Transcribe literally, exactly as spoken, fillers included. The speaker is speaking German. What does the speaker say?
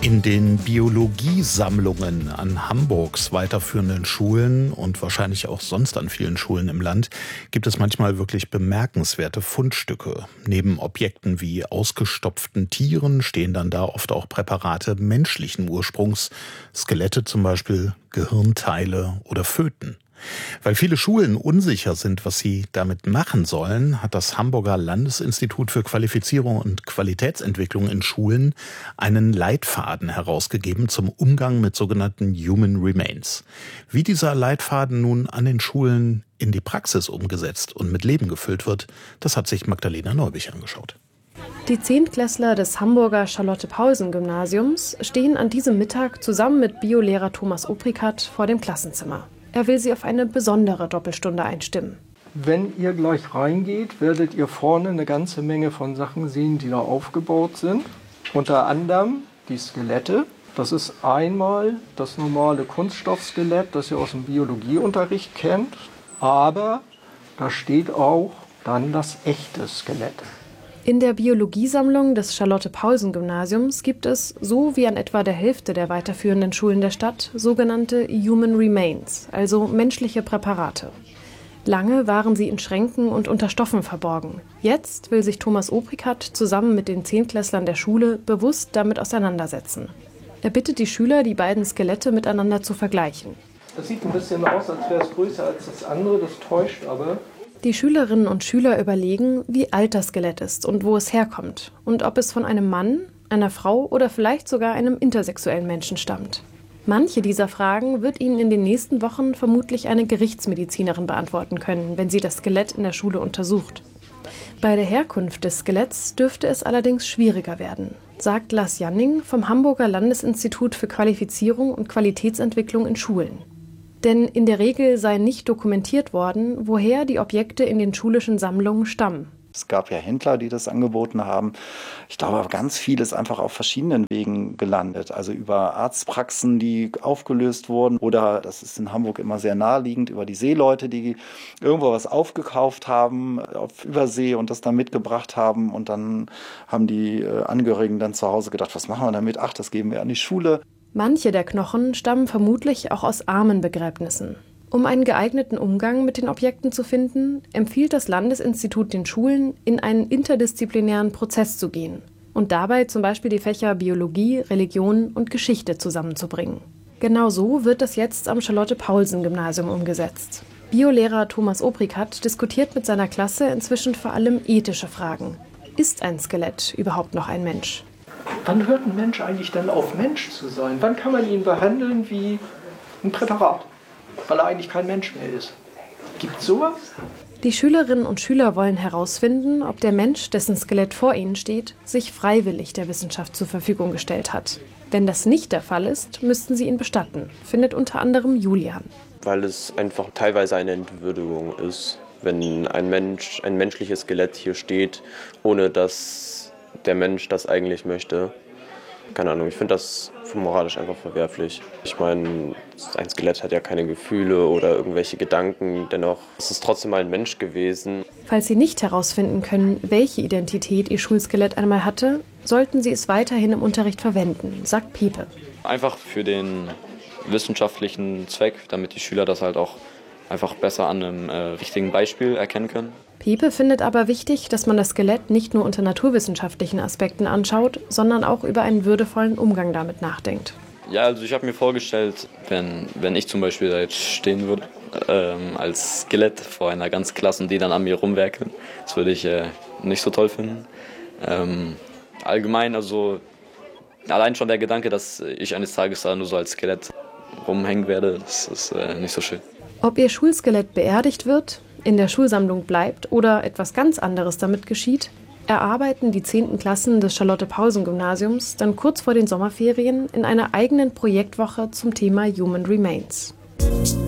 In den Biologiesammlungen an Hamburgs weiterführenden Schulen und wahrscheinlich auch sonst an vielen Schulen im Land gibt es manchmal wirklich bemerkenswerte Fundstücke. Neben Objekten wie ausgestopften Tieren stehen dann da oft auch Präparate menschlichen Ursprungs, Skelette zum Beispiel, Gehirnteile oder Föten. Weil viele Schulen unsicher sind, was sie damit machen sollen, hat das Hamburger Landesinstitut für Qualifizierung und Qualitätsentwicklung in Schulen einen Leitfaden herausgegeben zum Umgang mit sogenannten Human Remains. Wie dieser Leitfaden nun an den Schulen in die Praxis umgesetzt und mit Leben gefüllt wird, das hat sich Magdalena Neubich angeschaut. Die Zehntklässler des Hamburger Charlotte-Paulsen-Gymnasiums stehen an diesem Mittag zusammen mit Biolehrer Thomas Oprickat vor dem Klassenzimmer. Er will sie auf eine besondere Doppelstunde einstimmen. Wenn ihr gleich reingeht, werdet ihr vorne eine ganze Menge von Sachen sehen, die da aufgebaut sind. Unter anderem die Skelette. Das ist einmal das normale Kunststoffskelett, das ihr aus dem Biologieunterricht kennt. Aber da steht auch dann das echte Skelett. In der Biologiesammlung des Charlotte-Paulsen-Gymnasiums gibt es, so wie an etwa der Hälfte der weiterführenden Schulen der Stadt, sogenannte Human Remains, also menschliche Präparate. Lange waren sie in Schränken und unter Stoffen verborgen. Jetzt will sich Thomas Oprickat zusammen mit den Zehntklässlern der Schule bewusst damit auseinandersetzen. Er bittet die Schüler, die beiden Skelette miteinander zu vergleichen. Das sieht ein bisschen aus, als wäre es größer als das andere, das täuscht aber. Die Schülerinnen und Schüler überlegen, wie alt das Skelett ist und wo es herkommt und ob es von einem Mann, einer Frau oder vielleicht sogar einem intersexuellen Menschen stammt. Manche dieser Fragen wird Ihnen in den nächsten Wochen vermutlich eine Gerichtsmedizinerin beantworten können, wenn sie das Skelett in der Schule untersucht. Bei der Herkunft des Skeletts dürfte es allerdings schwieriger werden, sagt Lars Janning vom Hamburger Landesinstitut für Qualifizierung und Qualitätsentwicklung in Schulen. Denn in der Regel sei nicht dokumentiert worden, woher die Objekte in den schulischen Sammlungen stammen. Es gab ja Händler, die das angeboten haben. Ich glaube, ganz viel ist einfach auf verschiedenen Wegen gelandet. Also über Arztpraxen, die aufgelöst wurden. Oder, das ist in Hamburg immer sehr naheliegend, über die Seeleute, die irgendwo was aufgekauft haben auf Übersee und das dann mitgebracht haben. Und dann haben die Angehörigen dann zu Hause gedacht, was machen wir damit? Ach, das geben wir an die Schule. Manche der Knochen stammen vermutlich auch aus Armenbegräbnissen. Um einen geeigneten Umgang mit den Objekten zu finden, empfiehlt das Landesinstitut den Schulen, in einen interdisziplinären Prozess zu gehen und dabei zum Beispiel die Fächer Biologie, Religion und Geschichte zusammenzubringen. Genau so wird das jetzt am Charlotte-Paulsen-Gymnasium umgesetzt. Biolehrer Thomas Oprickat diskutiert mit seiner Klasse inzwischen vor allem ethische Fragen. Ist ein Skelett überhaupt noch ein Mensch? Wann hört ein Mensch eigentlich dann auf, Mensch zu sein? Wann kann man ihn behandeln wie ein Präparat, weil er eigentlich kein Mensch mehr ist? Gibt's sowas? Die Schülerinnen und Schüler wollen herausfinden, ob der Mensch, dessen Skelett vor ihnen steht, sich freiwillig der Wissenschaft zur Verfügung gestellt hat. Wenn das nicht der Fall ist, müssten sie ihn bestatten, findet unter anderem Julian. Weil es einfach teilweise eine Entwürdigung ist, wenn ein Mensch, ein menschliches Skelett hier steht, ohne dass der Mensch das eigentlich möchte. Keine Ahnung, ich finde das moralisch einfach verwerflich. Ich meine, ein Skelett hat ja keine Gefühle oder irgendwelche Gedanken, dennoch ist es trotzdem mal ein Mensch gewesen. Falls Sie nicht herausfinden können, welche Identität Ihr Schulskelett einmal hatte, sollten Sie es weiterhin im Unterricht verwenden, sagt Piepe. Einfach für den wissenschaftlichen Zweck, damit die Schüler das halt auch einfach besser an einem äh, richtigen Beispiel erkennen können. Piepe findet aber wichtig, dass man das Skelett nicht nur unter naturwissenschaftlichen Aspekten anschaut, sondern auch über einen würdevollen Umgang damit nachdenkt. Ja, also ich habe mir vorgestellt, wenn, wenn ich zum Beispiel da jetzt stehen würde, ähm, als Skelett vor einer ganzen Klasse und die dann an mir rumwerkeln, das würde ich äh, nicht so toll finden. Ähm, allgemein, also allein schon der Gedanke, dass ich eines Tages da nur so als Skelett rumhängen werde, das ist äh, nicht so schön. Ob Ihr Schulskelett beerdigt wird, in der Schulsammlung bleibt oder etwas ganz anderes damit geschieht, erarbeiten die zehnten Klassen des Charlotte-Paulsen-Gymnasiums dann kurz vor den Sommerferien in einer eigenen Projektwoche zum Thema Human Remains.